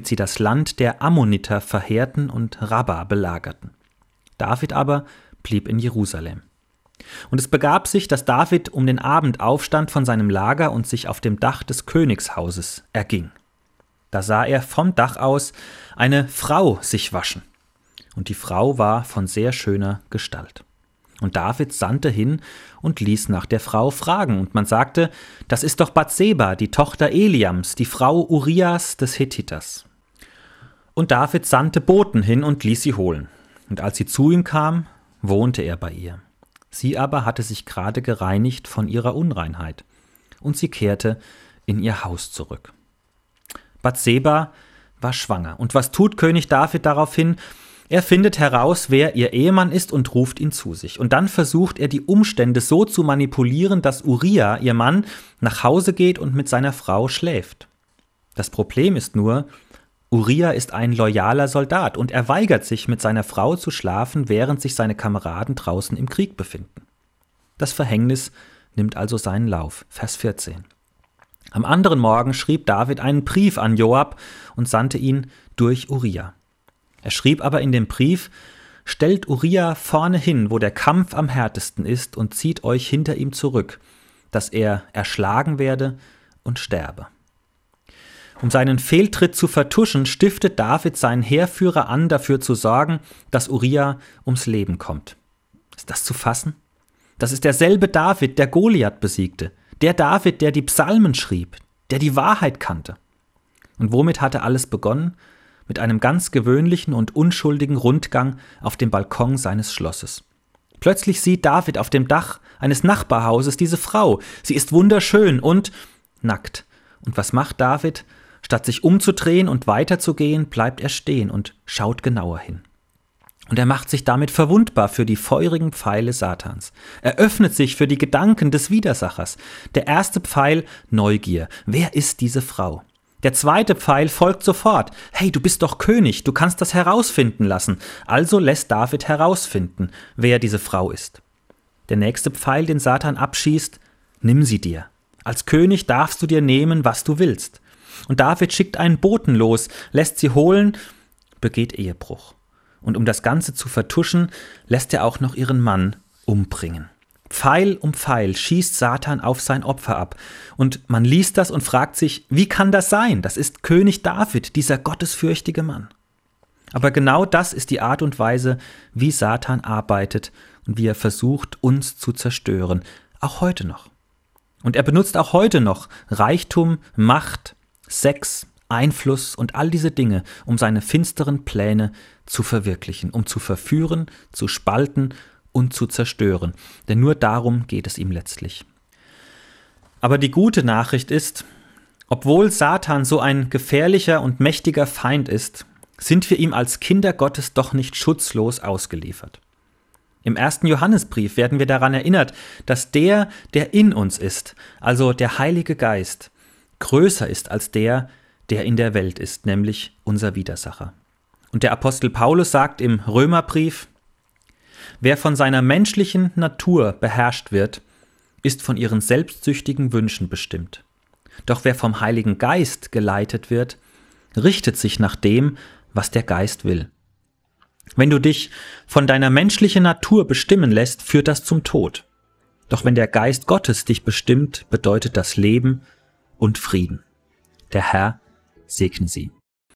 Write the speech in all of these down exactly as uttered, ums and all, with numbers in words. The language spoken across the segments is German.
damit sie das Land der Ammoniter verheerten und Rabba belagerten. David aber blieb in Jerusalem. Und es begab sich, dass David um den Abend aufstand von seinem Lager und sich auf dem Dach des Königshauses erging. Da sah er vom Dach aus eine Frau sich waschen. Und die Frau war von sehr schöner Gestalt. Und David sandte hin und ließ nach der Frau fragen. Und man sagte, das ist doch Bathseba, die Tochter Eliams, die Frau Urias des Hethiters. Und David sandte Boten hin und ließ sie holen. Und als sie zu ihm kam, wohnte er bei ihr. Sie aber hatte sich gerade gereinigt von ihrer Unreinheit. Und sie kehrte in ihr Haus zurück. Bathseba war schwanger. Und was tut König David daraufhin? Er findet heraus, wer ihr Ehemann ist und ruft ihn zu sich. Und dann versucht er, die Umstände so zu manipulieren, dass Uria, ihr Mann, nach Hause geht und mit seiner Frau schläft. Das Problem ist nur, Uria ist ein loyaler Soldat und er weigert sich, mit seiner Frau zu schlafen, während sich seine Kameraden draußen im Krieg befinden. Das Verhängnis nimmt also seinen Lauf. Vers vierzehn. Am anderen Morgen schrieb David einen Brief an Joab und sandte ihn durch Uria. Er schrieb aber in dem Brief, stellt Uria vorne hin, wo der Kampf am härtesten ist, und zieht euch hinter ihm zurück, dass er erschlagen werde und sterbe. Um seinen Fehltritt zu vertuschen, stiftet David seinen Heerführer an, dafür zu sorgen, dass Uria ums Leben kommt. Ist das zu fassen? Das ist derselbe David, der Goliath besiegte. Der David, der die Psalmen schrieb, der die Wahrheit kannte. Und womit hatte alles begonnen? Mit einem ganz gewöhnlichen und unschuldigen Rundgang auf dem Balkon seines Schlosses. Plötzlich sieht David auf dem Dach eines Nachbarhauses diese Frau. Sie ist wunderschön und nackt. Und was macht David? Statt sich umzudrehen und weiterzugehen, bleibt er stehen und schaut genauer hin. Und er macht sich damit verwundbar für die feurigen Pfeile Satans. Er öffnet sich für die Gedanken des Widersachers. Der erste Pfeil, Neugier. Wer ist diese Frau? Der zweite Pfeil folgt sofort. Hey, du bist doch König, du kannst das herausfinden lassen. Also lässt David herausfinden, wer diese Frau ist. Der nächste Pfeil, den Satan abschießt, nimm sie dir. Als König darfst du dir nehmen, was du willst. Und David schickt einen Boten los, lässt sie holen, begeht Ehebruch. Und um das Ganze zu vertuschen, lässt er auch noch ihren Mann umbringen. Pfeil um Pfeil schießt Satan auf sein Opfer ab. Und man liest das und fragt sich, wie kann das sein? Das ist König David, dieser gottesfürchtige Mann. Aber genau das ist die Art und Weise, wie Satan arbeitet und wie er versucht, uns zu zerstören. Auch heute noch. Und er benutzt auch heute noch Reichtum, Macht, Sex, Einfluss und all diese Dinge, um seine finsteren Pläne zu verwirklichen, um zu verführen, zu spalten und zu zerstören. Denn nur darum geht es ihm letztlich. Aber die gute Nachricht ist, obwohl Satan so ein gefährlicher und mächtiger Feind ist, sind wir ihm als Kinder Gottes doch nicht schutzlos ausgeliefert. Im ersten Johannesbrief werden wir daran erinnert, dass der, der in uns ist, also der Heilige Geist, größer ist als der, der in der Welt ist, nämlich unser Widersacher. Und der Apostel Paulus sagt im Römerbrief, wer von seiner menschlichen Natur beherrscht wird, ist von ihren selbstsüchtigen Wünschen bestimmt. Doch wer vom Heiligen Geist geleitet wird, richtet sich nach dem, was der Geist will. Wenn du dich von deiner menschlichen Natur bestimmen lässt, führt das zum Tod. Doch wenn der Geist Gottes dich bestimmt, bedeutet das Leben und Frieden. Der Herr segne sie.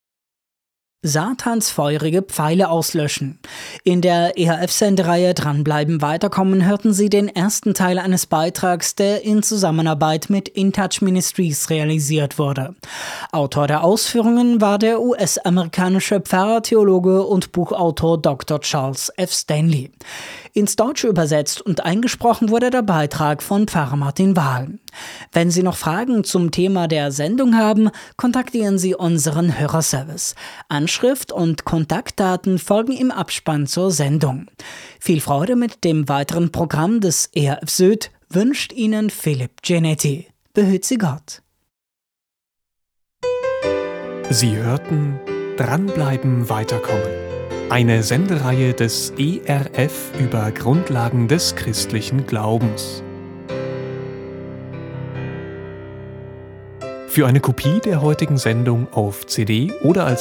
Satans feurige Pfeile auslöschen. In der E H F-Sendereihe Dranbleiben Weiterkommen hörten Sie den ersten Teil eines Beitrags, der in Zusammenarbeit mit InTouch Ministries realisiert wurde. Autor der Ausführungen war der U S-amerikanische Pfarrer, Theologe und Buchautor Doktor Charles F. Stanley. Ins Deutsche übersetzt und eingesprochen wurde der Beitrag von Pfarrer Martin Wahl. Wenn Sie noch Fragen zum Thema der Sendung haben, kontaktieren Sie unseren Hörerservice. Anschrift und Kontaktdaten folgen im Abspann zur Sendung. Viel Freude mit dem weiteren Programm des E H F Süd wünscht Ihnen Philipp Genetti. Behüt Sie Gott. Sie hörten Dranbleiben weiterkommen. Eine Sendereihe des E R F über Grundlagen des christlichen Glaubens. Für eine Kopie der heutigen Sendung auf C D oder als